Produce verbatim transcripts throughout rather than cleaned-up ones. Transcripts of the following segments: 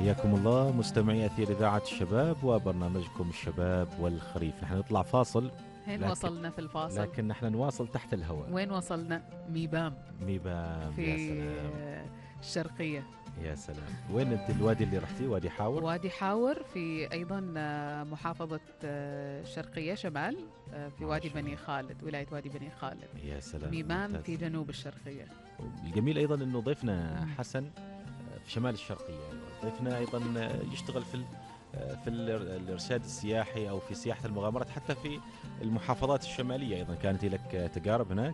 حياكم الله مستمعي أثير إذاعة الشباب وبرنامجكم الشباب والخريف. نحن نطلع فاصل هين لكن وصلنا في الفاصل؟ لكن نحن نواصل تحت الهواء. وين وصلنا؟ ميبام ميبام. في يا سلام الشرقية. يا سلام. وين انت الوادي اللي رحتي؟ وادي حاور. وادي حاور في أيضا محافظة الشرقية شمال، في وادي بني خالد، ولاية وادي بني خالد. يا سلام. ميبام ممتاز. في جنوب الشرقية. الجميل أيضا أنه ضيفنا حسن في شمال الشرقية، ضيفنا أيضا يشتغل في في الإرشاد السياحي أو في سياحة المغامرات حتى في المحافظات الشمالية. أيضا كانت لك تجارب هناك.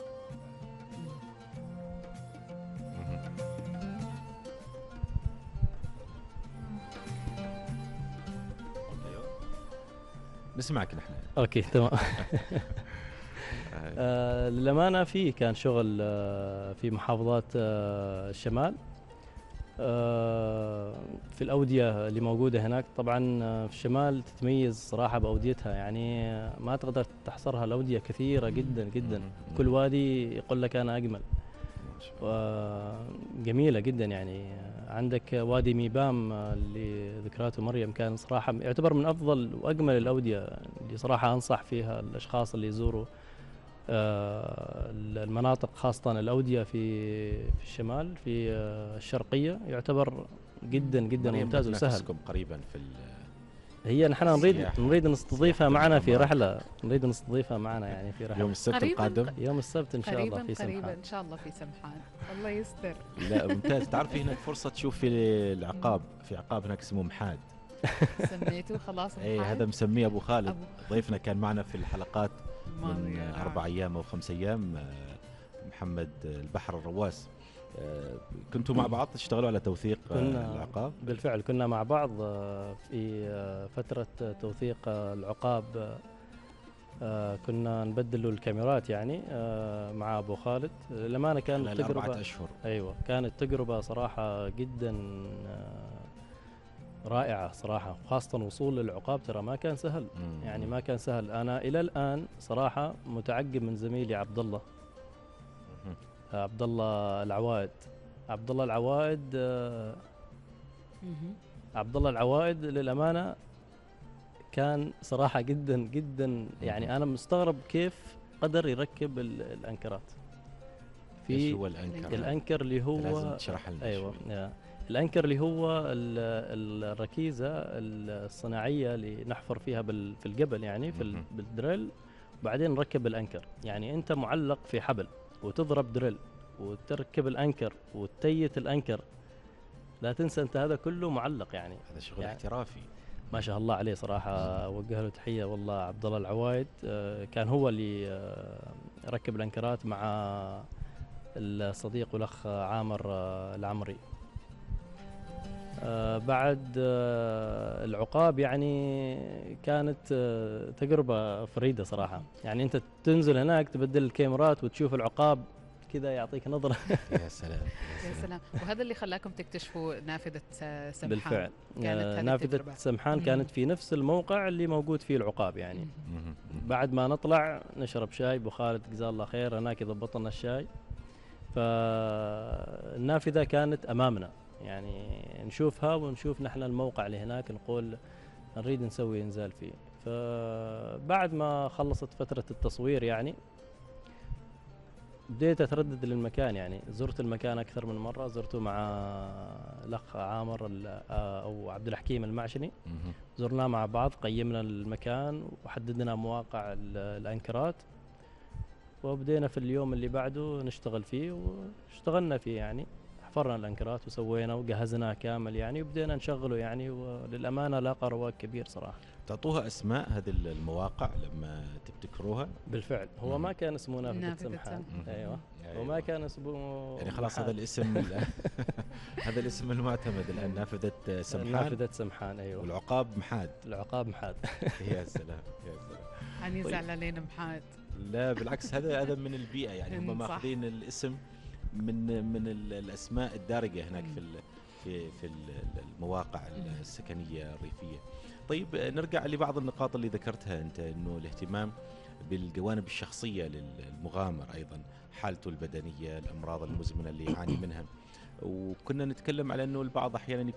نسمعك نحن. اوكي تمام. آه للأمانة في كان شغل آه في محافظات آه الشمال، آه في الأودية اللي موجودة هناك. طبعا آه في الشمال تتميز صراحة بأوديتها، يعني آه ما تقدر تحصرها. الأودية كثيرة جدا جدا، كل وادي يقول لك أنا أجمل وجميلة جدا. يعني عندك وادي ميبام اللي ذكراته مريم كان صراحة يعتبر من أفضل وأجمل الأودية اللي صراحة أنصح فيها الأشخاص اللي يزوروا المناطق، خاصة الأودية في في الشمال في الشرقية. يعتبر جدا جدا ممتاز وسهل. قريبا في هي نحن نريد نريد نستضيفها معنا في رحلة، نريد نستضيفها معنا يعني في رحلة يوم السبت القادم. يوم السبت إن شاء الله في سمحان. قريبا إن شاء الله في سمحان. الله يستر. لا ممتاز. تعرفي هناك فرصة تشوف في العقاب، في عقاب هناك اسمه محاد. سميته خلاص. اي هذا مسميه ابو خالد. أبو ضيفنا كان معنا في الحلقات من اربع ايام او خمس ايام، محمد البحر الرواس. كنتوا مع بعض تشتغلوا على توثيق العقاب؟ بالفعل كنا مع بعض في فترة توثيق العقاب. كنا نبدل الكاميرات يعني مع أبو خالد. للأمانة كانت تجربة أربعة أشهر. أيوة كانت تجربة صراحة جدا رائعة صراحة، خاصة وصول العقاب ترى ما كان سهل. مم. يعني ما كان سهل. أنا إلى الآن صراحة متعجب من زميلي عبد الله عبد الله العوائد. عبد الله العوائد آه عبد الله العوائد للأمانة كان صراحة جدا جدا، يعني أنا مستغرب كيف قدر يركب الأنكرات. في ايش هو الأنكر؟ الأنكر اللي هو لازم تشرح لنا. أيوة الأنكر اللي هو الركيزة الصناعية اللي نحفر فيها في الجبل يعني في بالدريل، وبعدين نركب الأنكر. يعني أنت معلق في حبل وتضرب دريل وتركب الأنكر وتتيت الأنكر. لا تنسى أنت هذا كله معلق. يعني هذا شغل يعني احترافي ما شاء الله عليه صراحة. أوجه له تحية والله. عبد الله العوايد كان هو اللي ركب الأنكرات مع الصديق والأخ عامر العمري. آه بعد آه العقاب يعني كانت آه تجربة فريدة صراحة. يعني أنت تنزل هناك تبدل الكاميرات وتشوف العقاب كذا يعطيك نظرة. يا سلام يا سلام. وهذا اللي خلاكم تكتشفوا نافذة سمحان. بالفعل كانت نافذة سمحان كانت في نفس الموقع اللي موجود فيه العقاب. يعني بعد ما نطلع نشرب شاي، أبو خالد جزاه الله خير هناك يضبط لنا الشاي. فالنافذة كانت أمامنا، يعني نشوفها ونشوف نحن الموقع اللي هناك، نقول نريد نسوي إنزال فيه. فبعد ما خلصت فترة التصوير يعني بديت أتردد للمكان. يعني زرت المكان أكثر من مرة، زرته مع الأخ عامر أو عبد الحكيم المعشني. زرناه مع بعض، قيمنا المكان وحددنا مواقع الأنكرات، وبدينا في اليوم اللي بعده نشتغل فيه واشتغلنا فيه. يعني حفرنا الأنكرات وسوينا وجهزناه كامل يعني، وبدينا نشغله يعني. وللأمانة لاقى رواق كبير صراحة. تعطوها أسماء هذه المواقع لما تبتكروها؟ بالفعل هو ما كان اسمه نافذة سمحان. أيوة. أيوة وما كان اسمه يعني خلاص هذا الاسم هذا الاسم المعتمد الآن، نافذة سمحان. نافذة سمحان أيوة. والعقاب محاد. العقاب محاد. يا سلام يا سلام. يعني زعلانين محاد؟ لا بالعكس، هذا هذا من البيئة يعني. هم ماخذين الاسم من من الاسماء الدارجه هناك في في في المواقع السكنيه الريفيه. طيب نرجع لبعض النقاط اللي ذكرتها انت، انه الاهتمام بالجوانب الشخصيه للمغامر، ايضا حالته البدنيه، الامراض المزمنه اللي يعاني منها. وكنا نتكلم على انه البعض احيانا